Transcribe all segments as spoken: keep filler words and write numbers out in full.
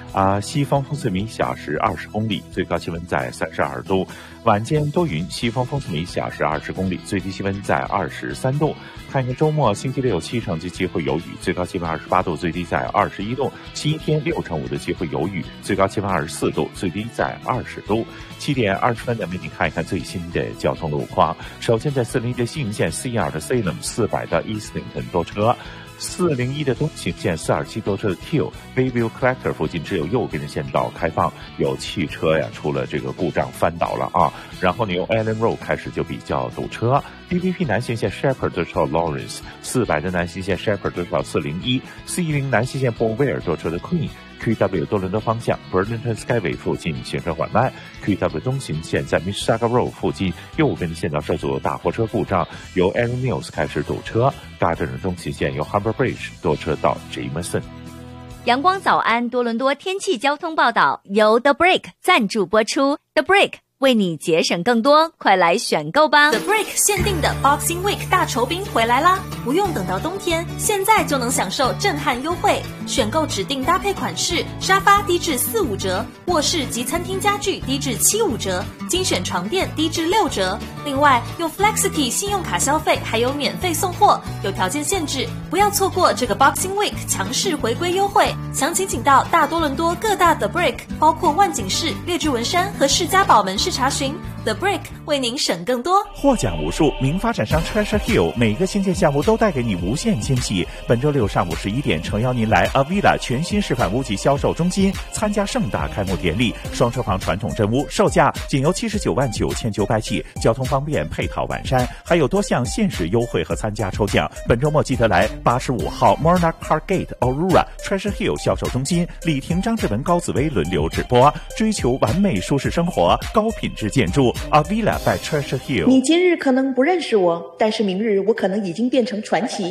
啊，西风风四米，小时二十公里，最高气温在三十二度。晚间多云，西风风四米，小时二十公里，最低气温在二十三度。看一个周末，星期六七成的机会有雨，最高气温二十八度，最低在二十一度。七天六成五的机会有雨，最高气温二十四度，最低在二十度。七点二十分的为你看一看最新的交通路况。首先在四零一的西营线 C 二 的 Salem 四百到 Islington 多车。四零一的东行线四二七多车的 Till Bayview Collector 附近只有右边的线道开放，有汽车呀出了这个故障翻倒了啊，然后你用 Allen Road 开始就比较堵车。D P P 南行线 Shepherd 多车 Lawrence 四百的南行线 Shepherd 多车四零一 C 零南行线 Boulevard 多车的 Queen Q W 多伦多方向 Burlington Skyway 附近行车缓慢。 Q W 东行线在 Mississauga Road 附近右边的线道受阻大货车故障，由 Aaron Mills 开始堵车。 Gardner 中行线由 Harbour Bridge 多车到 Jameson。 阳光早安多伦多天气交通报道由 The Brick 赞助播出。 The Brick为你节省更多，快来选购吧 ！The Brick 限定的 Boxing Week 大酬宾回来啦！不用等到冬天，现在就能享受震撼优惠。选购指定搭配款式，沙发低至四五折，卧室及餐厅家具低至七五折，精选床垫低至六折。另外，用 Flexity 信用卡消费还有免费送货，有条件限制，不要错过这个 Boxing Week 强势回归优惠。详情请到大多伦多各大 The Brick， 包括万景市、列治文山和世家堡门市查询。 The Brick 为您省更多。 获奖无数，名发展商 Treasure Hill 每个新建项目都带给你无限惊喜。本周六上午十一点，诚邀您来 Avila 全新示范屋及销售中心参加盛大开幕典礼。双车旁传统真屋售价仅由七十九万九千九百起，交通方便，配套完善，还有多项限时优惠和参加抽奖。本周末记得来八十五号 Monarch Park Gate Aurora Treasure Hill 销售中心，李婷、张志文、高紫薇轮流直播，追求完美舒适生活，高品质建筑。 Avila by Treasure Hill。 你今日可能不认识我，但是明日我可能已经变成传奇。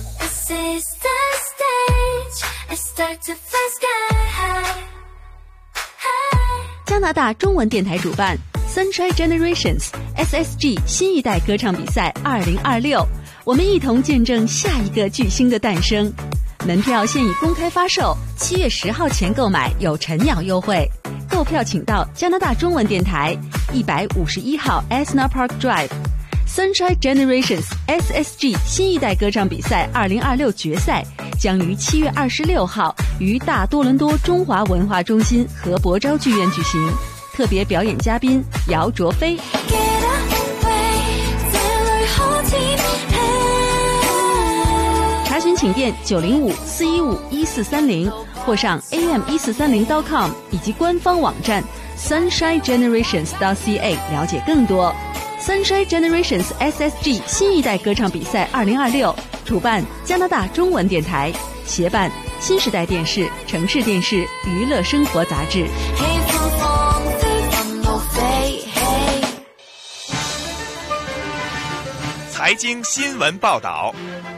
加拿大中文电台主办 Sunshine Generations S S G 新一代歌唱比赛二零二六，我们一同见证下一个巨星的诞生。门票现已公开发售，七月十号前购买有晨鸟优惠。购票请到加拿大中文电台一百五十一号 Asna Park Drive。Sunshine Generations S S G 新一代歌唱比赛二零二六决赛将于七月二十六号于大多伦多中华文化中心和博昭剧院举行，特别表演嘉宾姚卓飞。查询请电九零五四一五一四三零或上 a m 一四三零 dot com 以及官方网站 sunshine generations dot c a 了解更多。Sunshine Generations S S G 新一代歌唱比赛二零二六，主办加拿大中文电台，协办新时代电视、城市电视、娱乐生活杂志。 财经新闻报道。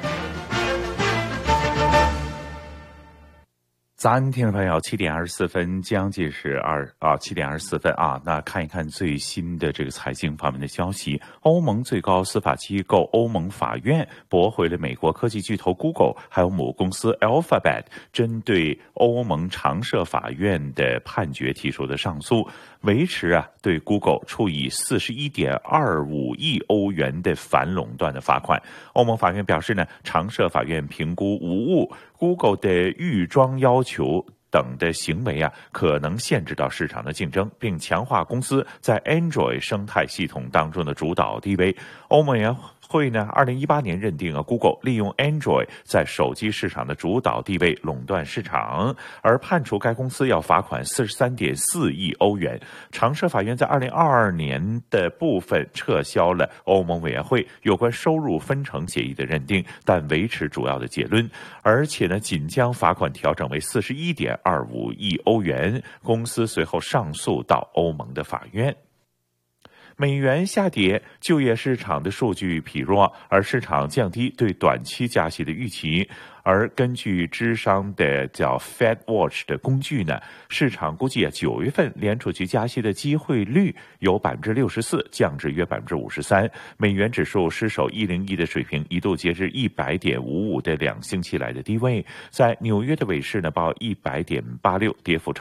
早安，听众朋友，七点二十四分，将近是二啊七点二十四分啊。那看一看最新的这个财经方面的消息。欧盟最高司法机构欧盟法院驳回了美国科技巨头 Google 还有母公司 Alphabet 针对欧盟常设法院的判决提出的上诉，维持啊对 Google 处以四十一点二五亿欧元的反垄断的罚款。欧盟法院表示呢，常设法院评估无误。Google 的预装要求等的行为啊，可能限制到市场的竞争，并强化公司在 Android 生态系统当中的主导地位。欧盟委员会呢，二零一八年认定啊 ，Google 利用 Android 在手机市场的主导地位垄断市场，而判处该公司要罚款四十三点四亿欧元。常设法院在二零二二年的部分撤销了欧盟委员会有关收入分成协议的认定，但维持主要的结论，而且呢，仅将罚款调整为四十一点二五亿欧元。公司随后上诉到欧盟的法院。美元下跌，就业市场的数据疲弱，而市场降低对短期加息的预期。而根据智商的叫 Fed Watch 的工具呢，市场估计啊，九月份联储局加息的机会率由百分之六十四降至约百分之五十三。美元指数失守一零一的水平，一度截至一百点五五的两星期来的低位。在纽约的尾市呢，报一百点八六，跌幅